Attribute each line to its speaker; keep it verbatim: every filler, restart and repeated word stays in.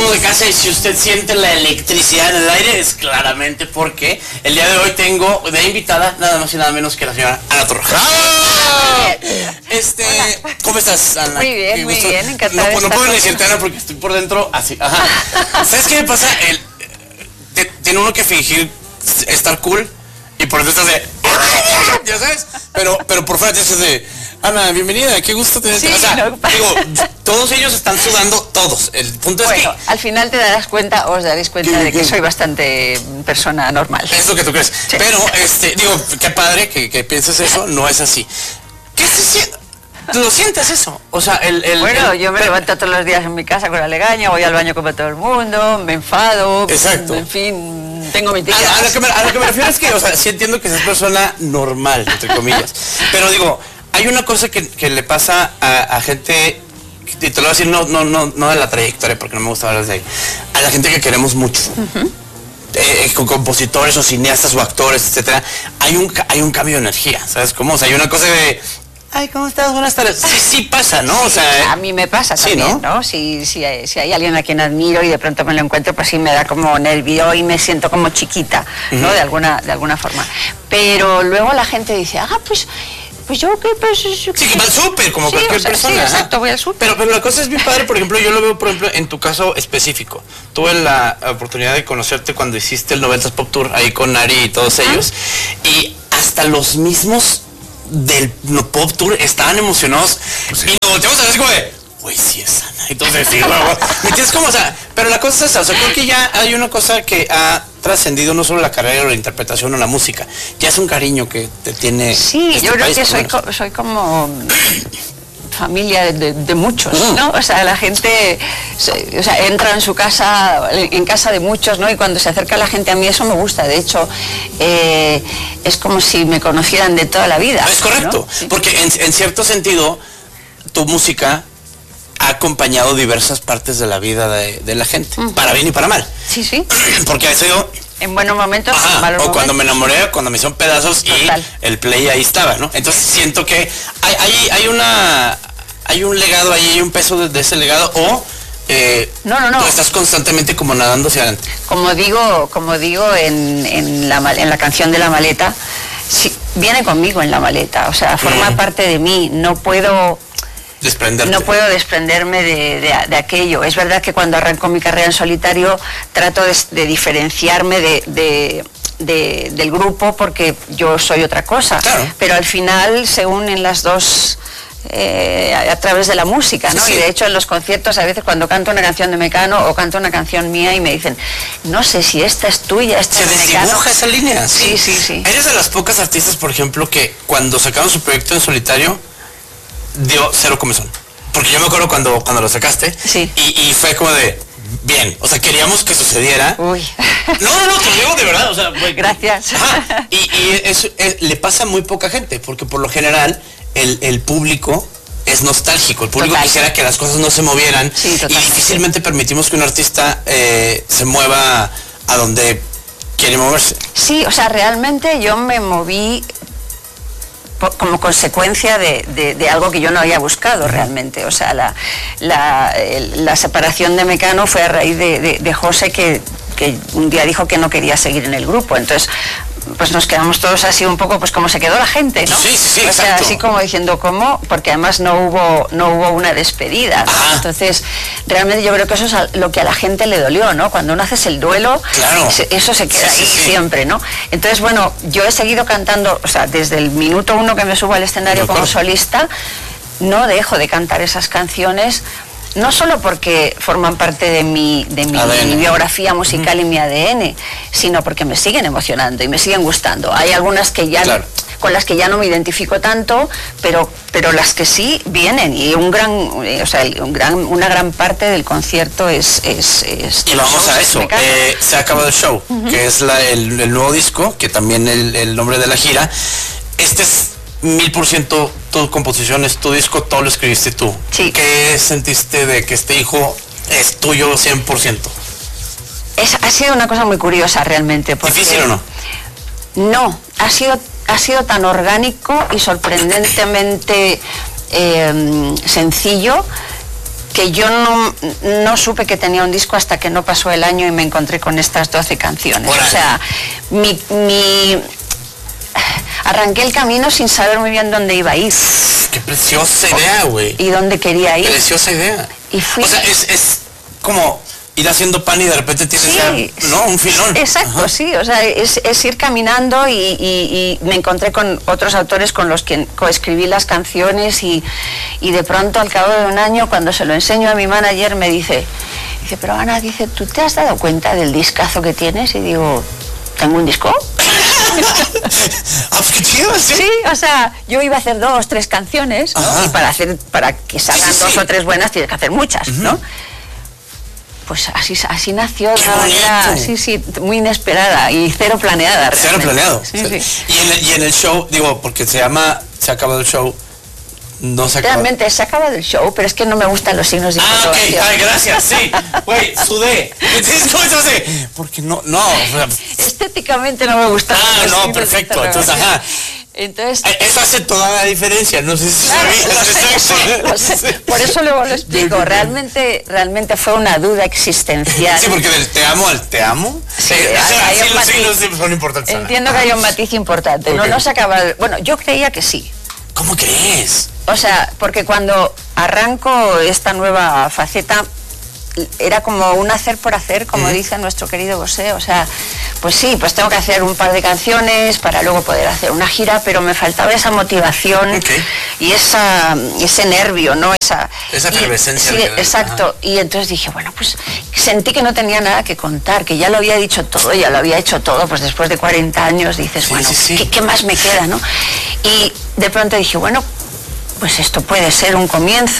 Speaker 1: amo de casa y si usted siente la electricidad en el aire es claramente porque el día de hoy tengo de invitada nada más y nada menos que la señora Ana Torroja. Este, Hola. ¿Cómo estás, Ana?
Speaker 2: Muy bien, muy bien, encantada.
Speaker 1: No, no puedo ni decirte, Ana, porque estoy por dentro así. Ajá. ¿Sabes qué me pasa? El, te, tiene uno que fingir estar cool y por dentro estás de... ¿Ya sabes? Pero, pero por fuera te dices de... Ana, bienvenida, qué gusto tenerte.
Speaker 2: Sí,
Speaker 1: o sea,
Speaker 2: no,
Speaker 1: digo, todos ellos están sudando, todos. El punto
Speaker 2: bueno,
Speaker 1: es que...
Speaker 2: al final te darás cuenta, os daréis cuenta de que soy bastante persona normal.
Speaker 1: Es lo que tú crees. Sí. Pero, este, digo, qué padre que, que pienses eso, no es así. ¿Qué se siente? ¿Lo sientes eso? O sea, el... el
Speaker 2: bueno,
Speaker 1: el,
Speaker 2: yo me
Speaker 1: pero,
Speaker 2: levanto todos los días en mi casa con la legaña, voy al baño como todo el mundo, me enfado.
Speaker 1: Exacto.
Speaker 2: En fin, tengo mi tía.
Speaker 1: A, a, lo que me, a lo que me refiero es que, o sea, sí entiendo que seas persona normal, entre comillas. Pero digo... Hay una cosa que, que le pasa a, a gente, y te lo voy a decir, no, no, no, no de la trayectoria, porque no me gusta hablar de ahí, a la gente que queremos mucho, uh-huh. eh, con compositores o cineastas o actores, etcétera, hay un, hay un cambio de energía, ¿sabes cómo? O sea, hay una cosa de, ay, ¿cómo estás? Buenas tardes. Sí, sí pasa, ¿no? O sea,
Speaker 2: a mí me pasa también, sí, ¿no? ¿no? Si, si, hay, si hay alguien a quien admiro y de pronto me lo encuentro, pues sí me da como nervio y me siento como chiquita, uh-huh. ¿no? De alguna, de alguna forma. Pero luego la gente dice, ah, pues... Pues yo que pues, yo,
Speaker 1: sí, que va al súper, como
Speaker 2: sí,
Speaker 1: cualquier
Speaker 2: o sea,
Speaker 1: persona.
Speaker 2: Sí, exacto, voy al súper.
Speaker 1: Pero, pero la cosa es bien padre, por ejemplo, yo lo veo, por ejemplo, en tu caso específico. Tuve la oportunidad de conocerte cuando hiciste el noventas Pop Tour, ahí con Ari y todos ellos. ¿Ah? Y hasta los mismos del Pop Tour estaban emocionados. Pues sí. Y nos volteamos a ver como de, güey, sí es Ana. Entonces, sí, luego, ¿me entiendes cómo? O sea, pero la cosa es esa, o sea, creo que ya hay una cosa que ha trascendido no solo la carrera o la interpretación o la música, ya es un cariño que te tiene.
Speaker 2: Sí, este yo creo que soy, co soy como familia de, de, de muchos, ¿no? O sea, la gente, o sea, entra en su casa, en casa de muchos, ¿no? Y cuando se acerca la gente a mí eso me gusta, de hecho, eh, es como si me conocieran de toda la vida.
Speaker 1: Es correcto, ¿no? Sí. Porque en, en cierto sentido, tu música ha acompañado diversas partes de la vida de, de la gente, uh-huh. para bien y para mal.
Speaker 2: Sí, sí.
Speaker 1: Porque ha sido...
Speaker 2: En buenos momentos,
Speaker 1: ajá,
Speaker 2: en malos
Speaker 1: o cuando
Speaker 2: momentos.
Speaker 1: me enamoré, cuando me hicieron pedazos. Total. Y el play ahí estaba, ¿no? Entonces siento que hay, hay, hay una hay un legado ahí, hay un peso de, de ese legado, o eh,
Speaker 2: no, no, no.
Speaker 1: tú estás constantemente como nadando hacia adelante.
Speaker 2: Como digo, como digo en, en, la, en la canción de La Maleta, sí, viene conmigo en la maleta, o sea, forma mm. parte de mí, no puedo...
Speaker 1: Desprenderte.
Speaker 2: No puedo desprenderme de, de, de aquello. Es verdad que cuando arranco mi carrera en solitario trato de, de diferenciarme de, de, de, del grupo porque yo soy otra cosa. Claro. Pero al final se unen las dos eh, a, a través de la música, ¿no? Sí, sí. Y de hecho en los conciertos a veces cuando canto una canción de Mecano o canto una canción mía y me dicen, no sé si esta es tuya, esta
Speaker 1: se
Speaker 2: es de Mecano.
Speaker 1: Se desdibuja esa línea.
Speaker 2: Sí, sí, sí, sí.
Speaker 1: Eres de las pocas artistas, por ejemplo, que cuando sacaron su proyecto en solitario dio cero comezón, porque yo me acuerdo cuando, cuando lo sacaste,
Speaker 2: sí.
Speaker 1: y, y fue como de, bien, o sea, queríamos que sucediera.
Speaker 2: Uy.
Speaker 1: No, no, no, te lo digo de verdad, o sea, wey,
Speaker 2: gracias.
Speaker 1: Ajá, y, y eso es, le pasa a muy poca gente, porque por lo general el, el público es nostálgico, el público Total. Quisiera que las cosas no se movieran,
Speaker 2: sí,
Speaker 1: y difícilmente permitimos que un artista eh, se mueva a donde quiere moverse.
Speaker 2: Sí, o sea, realmente yo me moví como consecuencia de, de, de algo que yo no había buscado realmente. O sea, la, la, el, la separación de Mecano fue a raíz de, de, de José, que, que un día dijo que no quería seguir en el grupo. Entonces, pues nos quedamos todos así un poco, pues como se quedó la gente, ¿no?
Speaker 1: Sí, sí, sí,
Speaker 2: o sea,
Speaker 1: exacto.
Speaker 2: Así como diciendo, ¿cómo? Porque además no hubo, no hubo una despedida, ¿no?
Speaker 1: Ah.
Speaker 2: Entonces, realmente yo creo que eso es lo que a la gente le dolió, ¿no? Cuando uno haces el duelo,
Speaker 1: claro.
Speaker 2: eso se queda
Speaker 1: sí,
Speaker 2: ahí
Speaker 1: sí, sí.
Speaker 2: siempre, ¿no? Entonces, bueno, yo he seguido cantando, o sea, desde el minuto uno que me subo al escenario como solista, no dejo de cantar esas canciones. No solo porque forman parte de mi, de mi, mi biografía musical uh-huh. y mi A D N, sino porque me siguen emocionando y me siguen gustando. Hay algunas que ya claro. con las que ya no me identifico tanto, pero, pero las que sí vienen, y un gran, o sea, un gran, una gran parte del concierto es... es, es
Speaker 1: y vamos a eso, eh, se ha acabado el show, uh-huh. que es la, el, el nuevo disco, que también el, el nombre de la gira. Este es mil por ciento tu composición, es tu disco, todo lo escribiste tú.
Speaker 2: Sí.
Speaker 1: ¿Qué sentiste de que este hijo es tuyo cien por ciento?
Speaker 2: Es, ha sido una cosa muy curiosa realmente. Porque
Speaker 1: ¿Difícil o no?
Speaker 2: No, ha sido, ha sido tan orgánico y sorprendentemente eh, sencillo que yo no, no supe que tenía un disco hasta que no pasó el año y me encontré con estas doce canciones.
Speaker 1: Hola.
Speaker 2: O sea, mi, mi arranqué el camino sin saber muy bien dónde iba a ir.
Speaker 1: Qué preciosa idea, güey.
Speaker 2: Y dónde quería ir.
Speaker 1: Preciosa idea.
Speaker 2: Y fui...
Speaker 1: O sea, es, es como ir haciendo pan y de repente tienes
Speaker 2: sí,
Speaker 1: ya, ¿no? Un filón.
Speaker 2: Exacto, Ajá. sí. O sea, es, es ir caminando y, y, y me encontré con otros autores con los que coescribí las canciones y, y de pronto al cabo de un año, cuando se lo enseño a mi manager, me dice, dice, pero Ana, dice, ¿tú te has dado cuenta del discazo que tienes? Y digo, ¿tengo un disco?
Speaker 1: ¿Sí?
Speaker 2: Sí, o sea, yo iba a hacer dos, tres canciones, ¿no? Y para hacer, para que salgan sí, sí, dos sí. o tres buenas tienes que hacer muchas, uh-huh. ¿no? Pues así, así nació de una manera, sí, sí, muy inesperada y cero planeada.
Speaker 1: Realmente. Cero planeado.
Speaker 2: Sí, sí. Sí.
Speaker 1: Y, en el, y en el show, digo, porque se llama Se ha acabado el show, no se acaba.
Speaker 2: Realmente se ha acabado el show, pero es que no me gustan los signos de
Speaker 1: ah, ok, ay, gracias, sí. Güey, sudé. ¿Cómo se hace? Porque no, no.
Speaker 2: Estéticamente no me gusta.
Speaker 1: Ah, no, perfecto. Entonces, ajá.
Speaker 2: Entonces,
Speaker 1: eso hace toda la diferencia, no sé si
Speaker 2: claro,
Speaker 1: sabías.
Speaker 2: Lo sé, lo sé. Por eso luego lo explico. Realmente, realmente fue una duda existencial.
Speaker 1: Sí, porque del te amo al te amo,
Speaker 2: sí,
Speaker 1: eh,
Speaker 2: hay,
Speaker 1: sí,
Speaker 2: hay
Speaker 1: los signos son importantes.
Speaker 2: Entiendo que hay un matiz importante. Okay. No, no se acaba. Bueno, yo creía que sí.
Speaker 1: ¿Cómo crees?
Speaker 2: O sea, porque cuando arranco esta nueva faceta, era como un hacer por hacer, como mm. dice nuestro querido Bosé. O sea, pues sí, pues tengo que hacer un par de canciones para luego poder hacer una gira, pero me faltaba esa motivación okay. y esa, ese nervio, ¿no? Esa,
Speaker 1: esa efervescencia.
Speaker 2: Sí, exacto. Ajá. Y entonces dije, bueno, pues sentí que no tenía nada que contar, que ya lo había dicho todo, ya lo había hecho todo, pues después de cuarenta años dices, sí, bueno, sí, sí. ¿qué, ¿qué más me queda, no? Y de pronto dije, bueno, pues esto puede ser un comienzo.